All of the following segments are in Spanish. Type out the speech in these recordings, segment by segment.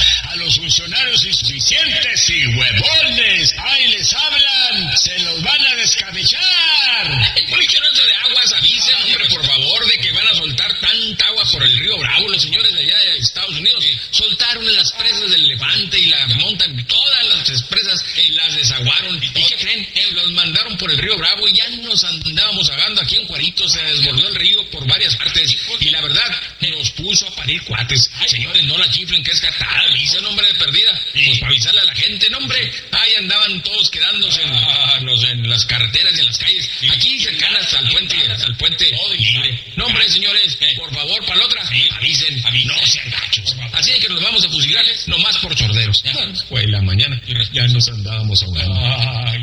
A los funcionarios insuficientes y huevones, ahí les hablan, se los van a descabechar. Comisionado de aguas, avisen, hombre, por favor, de que van a soltar tanta agua por el río Bravo. Los señores de allá de Estados Unidos soltaron las presas del Levante y la montan, todas las presas las desaguaron. ¿Y qué creen? Los mandaron por el río Bravo y ya nos andábamos ahogando aquí en Juaritos. Se desbordó el río por varias partes y la verdad nos puso a parir cuates. Señores, no la chiflen, que es catada, avisen, hombre, de perdida. Pues para avisarle a la gente, no, hombre, ahí andaban todos quedándose en las carreteras y en las calles, aquí cercanas al puente libre. No, hombre, señores, por favor, para la otra, avisen, no sean gachos. Así es que nos vamos a fusilar nomás por chorderos. Fue la mañana, ya nos andábamos ahogando. Ay,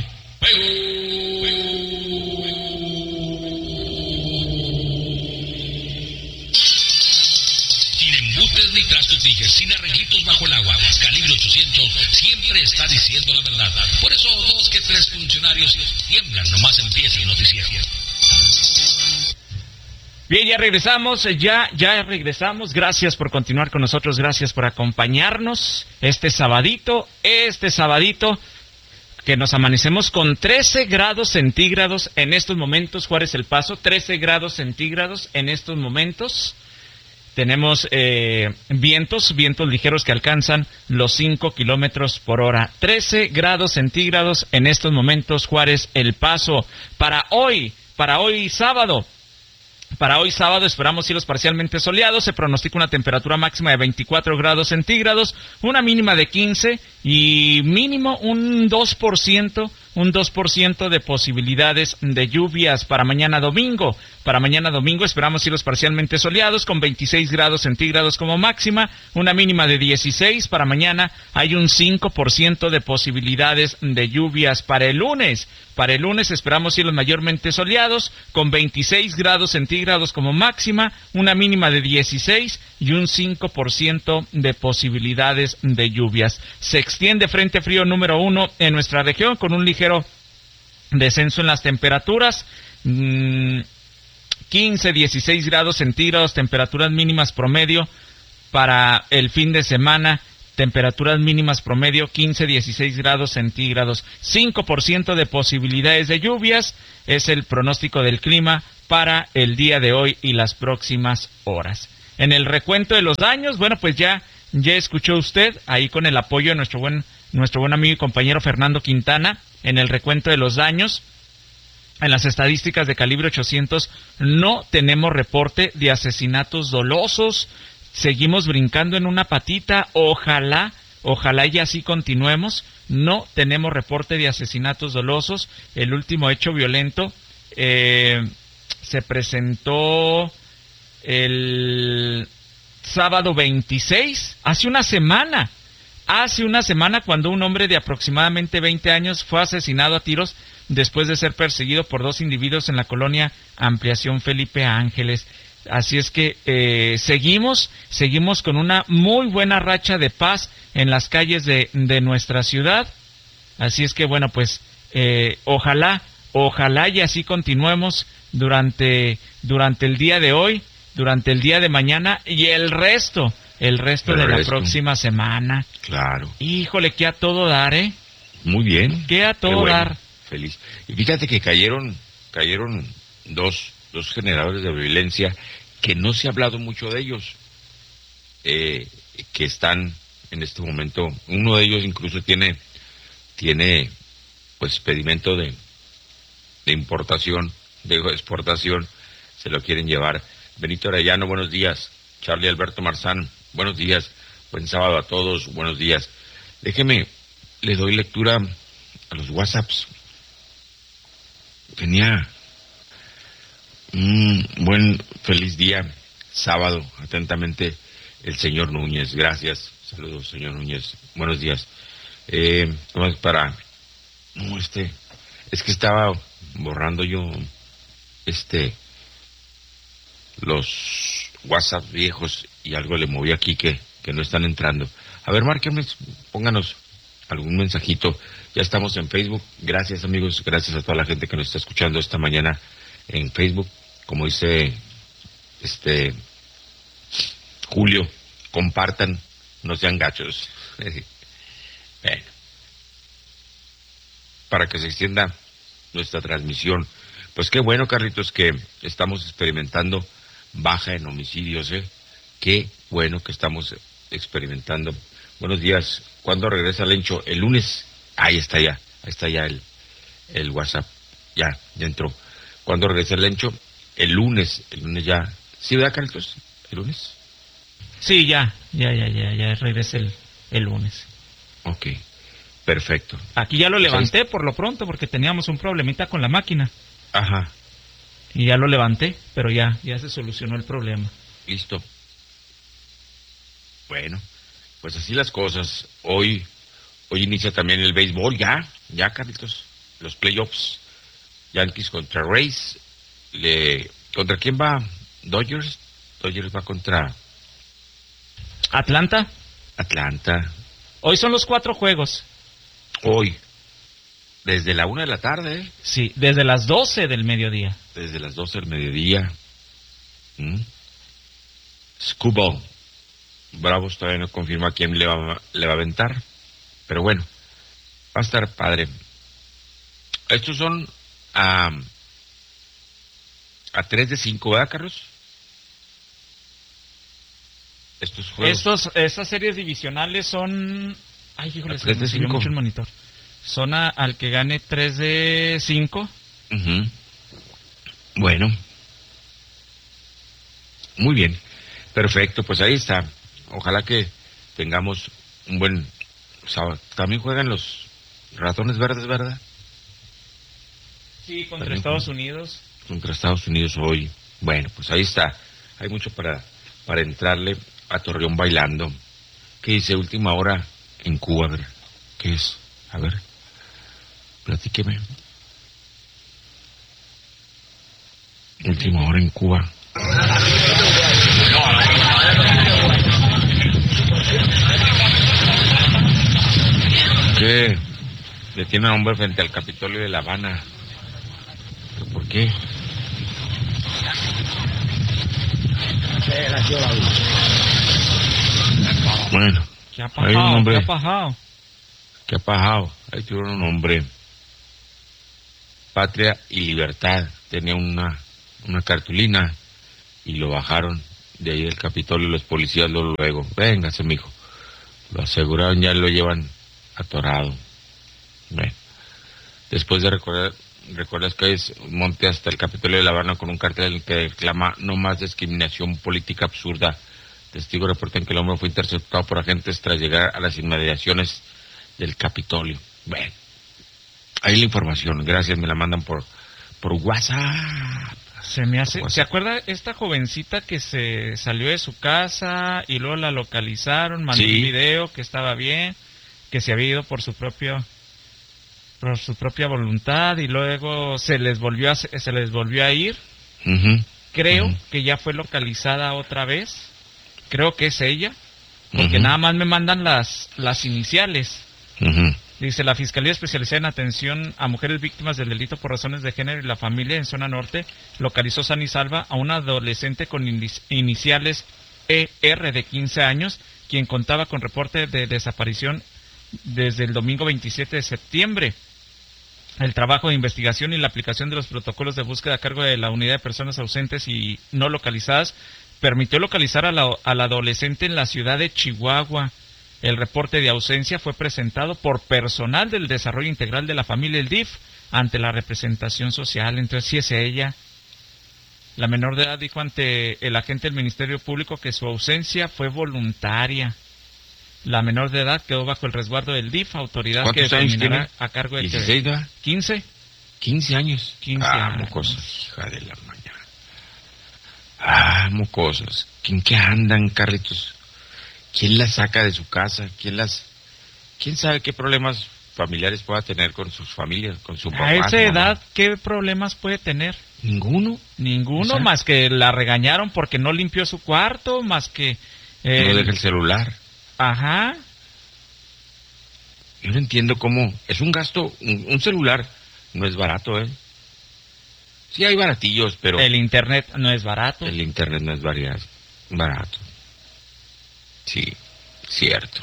sin embutes ni trastos ni sin arreglitos bajo el agua. Calibre 800 siempre está diciendo la verdad. Por eso 2 que 3 funcionarios tiemblan nomás empieza el noticiero. Bien, ya regresamos. Gracias por continuar con nosotros, gracias por acompañarnos este sabadito que nos amanecemos con 13 grados centígrados en estos momentos. Juárez El Paso, 13 grados centígrados en estos momentos. Tenemos vientos ligeros que alcanzan los 5 kilómetros por hora. 13 grados centígrados en estos momentos, Juárez El Paso. Para hoy sábado esperamos cielos parcialmente soleados. Se pronostica una temperatura máxima de 24 grados centígrados, una mínima de 15 y mínimo un 2% de posibilidades de lluvias para mañana domingo. Para mañana domingo esperamos cielos parcialmente soleados con 26 grados centígrados como máxima, una mínima de 16. Para mañana hay un 5% de posibilidades de lluvias. Para el lunes esperamos cielos mayormente soleados con 26 grados centígrados como máxima, una mínima de 16 y un 5% de posibilidades de lluvias. Se extiende frente frío número 1 en nuestra región con un ligero descenso en las temperaturas. 15, 16 grados centígrados, temperaturas mínimas promedio para el fin de semana. Temperaturas mínimas promedio 15, 16 grados centígrados. 5% de posibilidades de lluvias es el pronóstico del clima para el día de hoy y las próximas horas. En el recuento de los daños, bueno, pues ya escuchó usted ahí con el apoyo de nuestro buen amigo y compañero Fernando Quintana. En el recuento de los daños, en las estadísticas de calibre 800, no tenemos reporte de asesinatos dolosos. Seguimos brincando en una patita. Ojalá y así continuemos. No tenemos reporte de asesinatos dolosos. El último hecho violento se presentó el sábado 26, hace una semana, cuando un hombre de aproximadamente 20 años fue asesinado a tiros después de ser perseguido por 2 individuos en la colonia Ampliación Felipe Ángeles. Así es que seguimos con una muy buena racha de paz en las calles de nuestra ciudad. Así es que bueno, pues ojalá y así continuemos durante el día de hoy, durante el día de mañana y el resto de la próxima semana. Claro. Híjole, que a todo dar, ¿eh? Muy bien. Que a todo dar. Feliz. Y fíjate que cayeron dos generadores de violencia que no se ha hablado mucho de ellos, que están en este momento. Uno de ellos incluso tiene pues pedimento de importación, de exportación, se lo quieren llevar. Benito Arellano, buenos días. Charlie Alberto Marzán, buenos días. Buen sábado a todos, buenos días. Déjeme, le doy lectura a los WhatsApps. Tenía un buen feliz día, sábado, atentamente, el señor Núñez. Gracias, saludos, señor Núñez, buenos días. Es que estaba borrando yo los WhatsApp viejos y algo le moví aquí que no están entrando. A ver, márquenme, pónganos algún mensajito. Ya estamos en Facebook. Gracias, amigos, gracias a toda la gente que nos está escuchando esta mañana en Facebook. Como dice Julio, compartan no sean gachos. Bueno, para que se extienda nuestra transmisión. Pues qué bueno, Carlitos, que estamos experimentando baja en homicidios, ¿eh? Qué bueno que estamos experimentando. Buenos días. ¿Cuándo regresa Lencho? El lunes. Ahí está ya el WhatsApp. Ya entró. ¿Cuándo regresa el Lencho? El lunes ya. ¿Sí, verdad, Carlitos? ¿El lunes? Sí, ya regresa el lunes. Ok, perfecto. Aquí ya lo levanté por lo pronto porque teníamos un problemita con la máquina. Ajá. Y ya lo levanté, pero ya se solucionó el problema. Listo. Bueno, pues así las cosas. Hoy inicia también el béisbol, ya, Carlitos. Los playoffs. Yankees contra Rays. ¿Contra quién va? Dodgers. Dodgers va contra Atlanta. Hoy son los 4 juegos. Hoy. Desde la 1 de la tarde, ¿eh? Sí, desde las 12 del mediodía. Desde las 12 del mediodía. Scuball. Bravos todavía no confirma quién le va a aventar. Pero bueno, va a estar padre. Estos son a 3 de 5, ¿verdad, Carlos? Estos juegos. Estas series divisionales son... Ay, híjole, se me subió mucho el monitor. Son al que gane 3 de 5. Bueno. Muy bien. Perfecto, pues ahí está. Ojalá que tengamos un buen sábado. También juegan los ratones verdes, ¿verdad? Sí, contra Estados Unidos. Contra Estados Unidos hoy. Bueno, pues ahí está. Hay mucho para entrarle a Torreón bailando. ¿Qué dice última hora en Cuba? A ver, ¿qué es? A ver, platíqueme. Última hora en Cuba. ¿Qué? Detiene a un hombre frente al Capitolio de La Habana. ¿Pero por qué? Bueno, ¿Qué ha pasado? hay un hombre. ¿Qué ha pasado? Ahí tiene un hombre. Patria y Libertad. Tenía una cartulina y lo bajaron de ahí del Capitolio los policías luego. Véngase, mijo. Lo aseguraron, ya lo llevan atorado. Bueno, después de recuerdas que es monte hasta el Capitolio de La Habana con un cartel en el que reclama no más discriminación política absurda. Testigos reportan que el hombre fue interceptado por agentes tras llegar a las inmediaciones del Capitolio. Bueno, ahí la información. Gracias, me la mandan por WhatsApp. ¿Se acuerda esta jovencita que se salió de su casa y luego la localizaron, mandó un video que estaba bien, que se había ido por su propia voluntad y luego se les volvió a ir? Creo que ya fue localizada otra vez. Creo que es ella, porque nada más me mandan las iniciales. Dice, la Fiscalía Especializada en Atención a Mujeres Víctimas del Delito por Razones de Género y la Familia en Zona Norte localizó sana y salva a una adolescente con iniciales ER de 15 años, quien contaba con reporte de desaparición desde el domingo 27 de septiembre. El trabajo de investigación y la aplicación de los protocolos de búsqueda a cargo de la Unidad de Personas Ausentes y No Localizadas permitió localizar a la adolescente en la ciudad de Chihuahua. El reporte de ausencia fue presentado por personal del Desarrollo Integral de la Familia, el DIF, ante la representación social. Entonces, sí es ella. La menor de edad dijo ante el agente del Ministerio Público que su ausencia fue voluntaria. La menor de edad quedó bajo el resguardo del DIF, autoridad que determinará a cargo de... ¿16, ¿verdad? 15. 15 años. 15 años. Mocosas, hija de la mañana. Mocosas. ¿En qué andan, Carlitos? ¿Quién las saca de su casa? ¿Quién sabe qué problemas familiares pueda tener con sus familias, con su papá? A esa edad, ¿qué problemas puede tener? Ninguno. Ninguno, más que la regañaron porque no limpió su cuarto, más que... no deja el celular. Ajá. Yo no entiendo cómo... Es un gasto, un celular no es barato, ¿eh? Sí hay baratillos, pero... El internet no es barato. El internet no es barato. Sí. Cierto.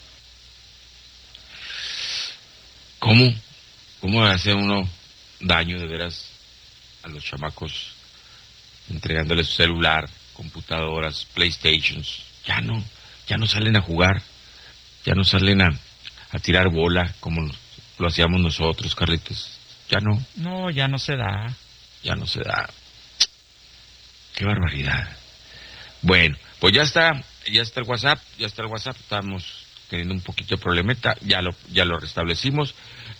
¿Cómo hace uno daño de veras a los chamacos entregándoles celular, computadoras, PlayStations? Ya no salen a jugar, ya no salen a tirar bola como lo hacíamos nosotros, Carlitos. Ya no. No, ya no se da. Ya no se da. Qué barbaridad. Bueno, pues ya está el WhatsApp, estamos teniendo un poquito de problemeta, ya lo restablecimos.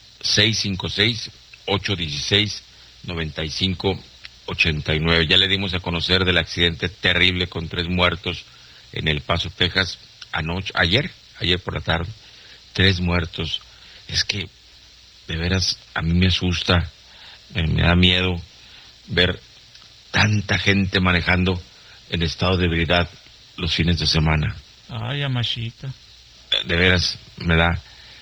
656-816-9589. Ya le dimos a conocer del accidente terrible con 3 muertos en El Paso, Texas, ayer por la tarde. 3 muertos. Es que, de veras, a mí me asusta, me da miedo ver tanta gente manejando en estado de ebriedad los fines de semana. Ay, amachita. De veras, me da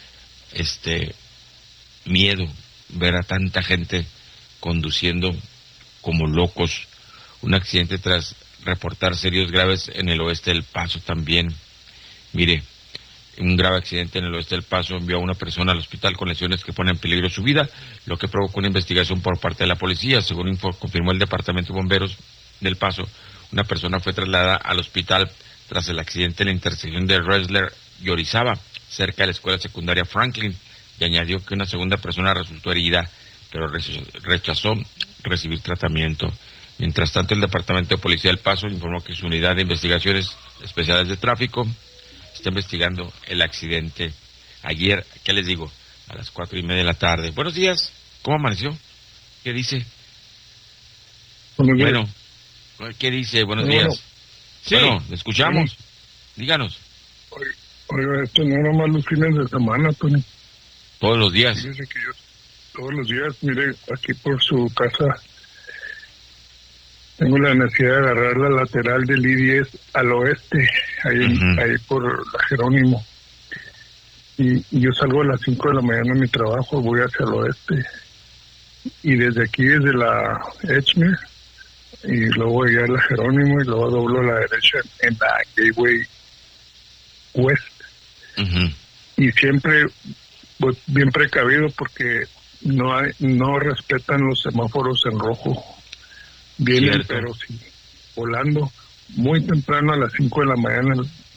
miedo ver a tanta gente conduciendo como locos. Un accidente tras reportar serios graves en el oeste del Paso también. Mire, un grave accidente en el oeste del Paso envió a una persona al hospital con lesiones que ponen en peligro su vida, lo que provocó una investigación por parte de la policía. Según confirmó el Departamento de Bomberos del Paso, una persona fue trasladada al hospital tras el accidente en la intersección de Ressler y Orizaba, cerca de la escuela secundaria Franklin, y añadió que una segunda persona resultó herida, pero rechazó recibir tratamiento. Mientras tanto, el Departamento de Policía del Paso informó que su unidad de investigaciones especiales de tráfico está investigando el accidente ayer, ¿qué les digo? A las 4:30 de la tarde. Buenos días, ¿cómo amaneció? ¿Qué dice? Bueno, ¿qué dice? Buenos días. Sí. Bueno, le escuchamos. Díganos. Oiga, esto no era más los fines de semana, Tony. Todos los días. Fíjese que yo todos los días, mire, aquí por su casa tengo la necesidad de agarrar la lateral del I-10 al oeste, ahí por la Jerónimo. Y yo salgo a las 5 de la mañana de mi trabajo, voy hacia el oeste. Y desde aquí, desde la Edgemere, y luego llegar a la Jerónimo, y luego doblo a la derecha en la Gateway West. Y siempre voy bien precavido porque no respetan los semáforos en rojo. Vienen, pero sí, volando muy temprano a las 5 de la mañana